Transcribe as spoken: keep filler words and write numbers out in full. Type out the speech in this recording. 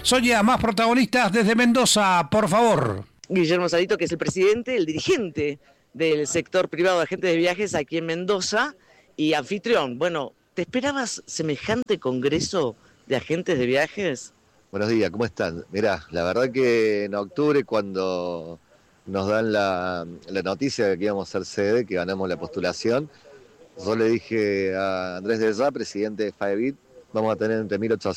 Sonia, más protagonistas desde Mendoza, por favor. Guillermo Salito, que es el presidente, el dirigente del sector privado de agentes de viajes aquí en Mendoza y anfitrión. Bueno, ¿te esperabas semejante congreso de agentes de viajes? Buenos días, ¿cómo están? Mirá, la verdad que en octubre cuando nos dan la, la noticia de que íbamos a ser sede, que ganamos la postulación, yo le dije a Andrés de Sá, presidente de FAEBIT, vamos a tener entre mil ochocientos